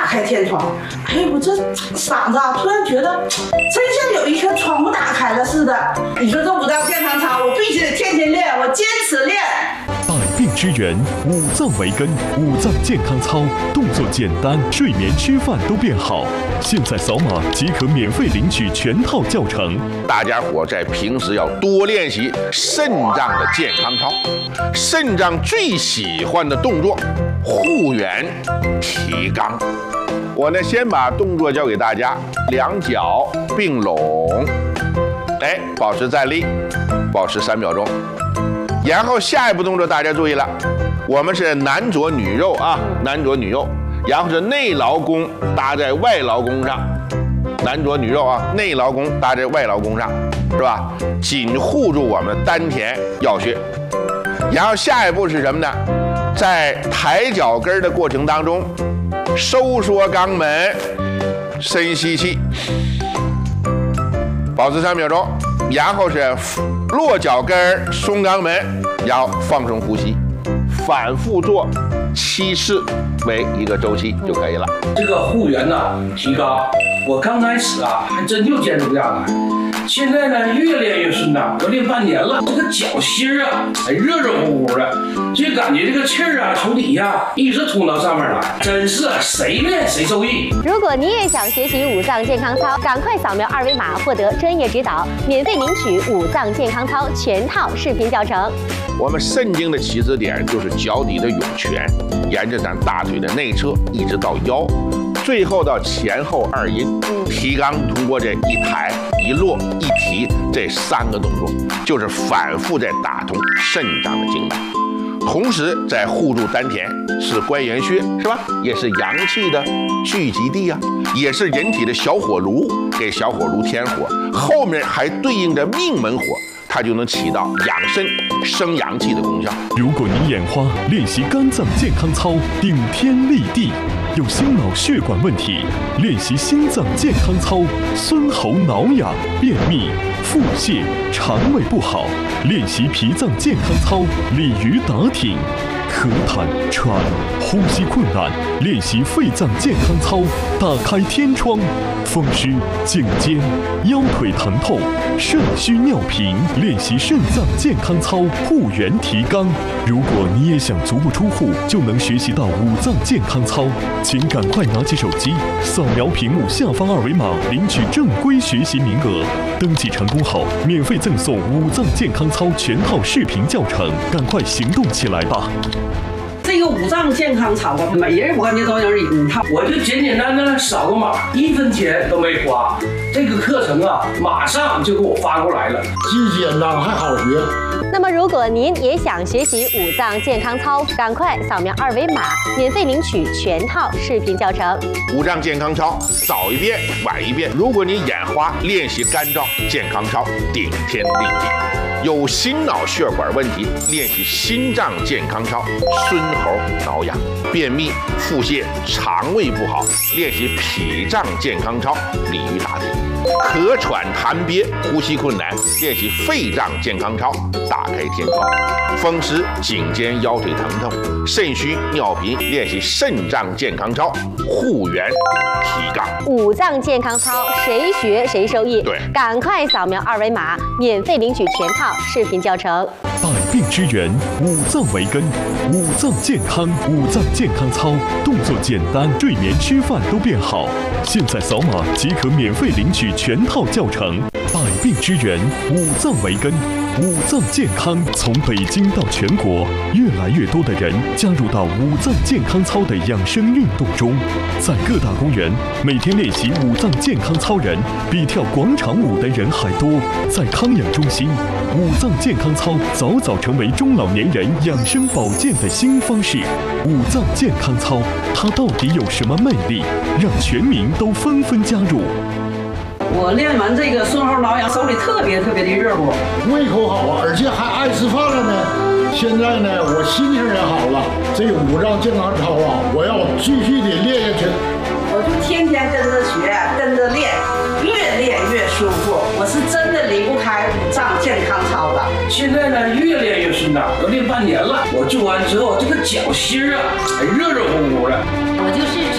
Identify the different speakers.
Speaker 1: 打开天窗，哎，我这嗓子啊，突然觉得真像有一颗窗户打开了似的。你说这5脏健康操，我必须得天天练，我坚持练。
Speaker 2: 百病之源，五脏为根，五脏健康操，动作简单，睡眠、吃饭都变好。现在扫码即可免费领取全套教程。
Speaker 3: 大家伙在平时要多练习肾脏的健康操。肾脏最喜欢的动作，护元提肛。我呢，先把动作教给大家，两脚并拢，哎，保持站立，保持3秒钟。然后下一步动作大家注意了，我们是男左女右啊，男左女右，然后是内劳宫搭在外劳宫上，男左女右啊，内劳宫搭在外劳宫上，是吧？紧护住我们丹田要穴。然后下一步是什么呢？在抬脚跟的过程当中，收缩肛门，深吸气，保持3秒钟。然后是落脚跟，松肛门，然后放松呼吸，反复做7次为一个周期就可以了。
Speaker 4: 这个护元呢，提肛，我刚开始啊还真就坚持不下来，现在呢越练越顺当，都练半年了。这个脚心啊还热热乎乎的，就感觉这个气儿啊从底下一直通到上面来，真是谁练谁受益。
Speaker 5: 如果你也想学习五脏健康操，赶快扫描2维码获得专业指导，免费领取五脏健康操全套视频教程。
Speaker 3: 我们肾经的起始点就是脚底的涌泉，沿着咱大腿的内侧一直到腰，最后到前后2阴。提肛通过这一抬一落一提这3个动作，就是反复在打通肾脏的经脉，同时在护住丹田，是关元穴，是吧？也是阳气的聚集地啊，也是人体的小火炉，给小火炉添火，后面还对应着命门火，它就能起到养肾生阳气的功效。
Speaker 2: 如果你眼花，练习肝脏健康操，顶天立地；有心脑血管问题，练习心脏健康操，酸喉挠痒、便秘、腹泻、肠胃不好；练习脾脏健康操，鲤鱼打挺。咳痰、喘、呼吸困难，练习肺脏健康操，打开天窗；风湿、颈肩、腰腿疼痛、肾虚尿频，练习肾脏健康操，护元提肛。如果你也想足不出户就能学习到五脏健康操，请赶快拿起手机，扫描屏幕下方2维码，领取正规学习名额。登记成功后，免费赠送五脏健康操全套视频教程，赶快行动起来吧！
Speaker 1: 这个五脏健康操啊，每人我感觉都有一套。
Speaker 4: 我就简简单单扫个码，1分钱都没花。这个课程啊，马上就给我发过来了，
Speaker 6: 既简单还好学。
Speaker 5: 那么，如果您也想学习五脏健康操，赶快扫描2维码，免费领取全套视频教程。
Speaker 3: 五脏健康操，早一遍晚一遍。如果你眼花，练习肝脏健康操，顶天立地。有心脑血管问题，练习心脏健康操，孙喉挠痒；便秘、腹泻、肠胃不好，练习脾脏健康操，鲤鱼打挺；咳喘痰憋、呼吸困难，练习肺脏健康操，打开天窗；风湿、颈肩、腰腿疼痛、肾虚尿频，练习肾脏健康操，护元提肛。
Speaker 5: 五脏健康操，谁学谁受益。
Speaker 3: 对，
Speaker 5: 赶快扫描2维码，免费领取全套视频教程。
Speaker 2: 百病之源，五脏为根，五脏健康，五脏健康操，动作简单，睡眠、吃饭都变好。现在扫码即可免费领取全套教程。百病之源，五脏为根，五脏健康。从北京到全国，越来越多的人加入到五脏健康操的养生运动中。在各大公园，每天练习五脏健康操人比跳广场舞的人还多。在康养中心，五脏健康操早早成为中老年人养生保健的新方式。五脏健康操，它到底有什么魅力，让全民都纷纷加入？
Speaker 1: 我练完这个孙猴挠痒，手里特别的热乎，
Speaker 6: 胃口好啊，而且还爱吃饭了呢。现在呢，我心情也好了。这五脏健康操啊，我要继续的练下去。
Speaker 1: 我就天天跟着学，跟着练，越练越舒服。我是真的离不开五脏健康操了。
Speaker 4: 现在呢，越练越顺当，都练半年了。我做完之后，这个脚心啊，还热热乎乎的。
Speaker 7: 我就是